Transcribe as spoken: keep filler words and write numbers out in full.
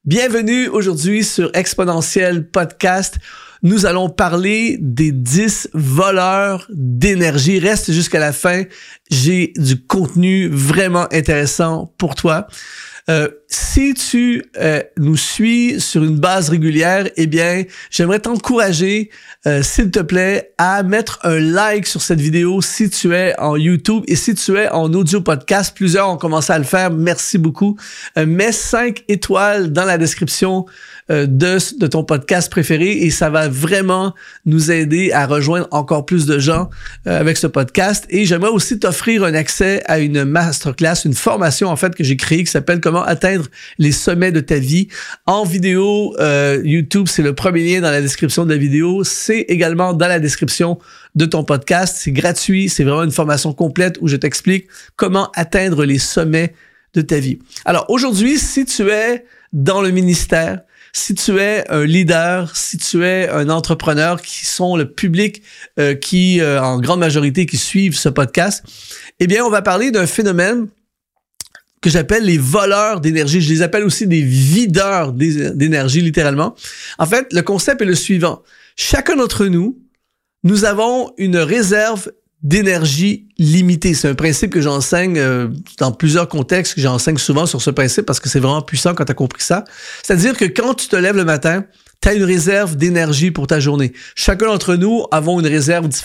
Bienvenue aujourd'hui sur Exponentiel Podcast. Nous allons parler des dix voleurs d'énergie. Reste jusqu'à la fin. J'ai du contenu vraiment intéressant pour toi. Euh, si tu euh, nous suis sur une base régulière, eh bien, j'aimerais t'encourager, euh, s'il te plaît, à mettre un like sur cette vidéo si tu es en YouTube et si tu es en audio podcast. Plusieurs ont commencé à le faire. Merci beaucoup. Euh, mets cinq étoiles dans la description euh, de, de ton podcast préféré et ça va vraiment nous aider à rejoindre encore plus de gens euh, avec ce podcast. Et j'aimerais aussi t'offrir un accès à une masterclass, une formation en fait que j'ai créée qui s'appelle Comment atteindre les sommets de ta vie. En vidéo, euh, YouTube, c'est le premier lien dans la description de la vidéo. C'est également dans la description de ton podcast. C'est gratuit. C'est vraiment une formation complète où je t'explique comment atteindre les sommets de ta vie. Alors aujourd'hui, si tu es dans le ministère, si tu es un leader, si tu es un entrepreneur qui sont le public euh, qui, euh, en grande majorité, qui suivent ce podcast, eh bien, on va parler d'un phénomène que j'appelle les voleurs d'énergie. Je les appelle aussi des videurs d'énergie, littéralement. En fait, le concept est le suivant. Chacun d'entre nous, nous avons une réserve d'énergie limitée. C'est un principe que j'enseigne euh, dans plusieurs contextes, que j'enseigne souvent sur ce principe parce que c'est vraiment puissant quand tu as compris ça. C'est-à-dire que quand tu te lèves le matin, tu as une réserve d'énergie pour ta journée. Chacun d'entre nous avons une réserve différente.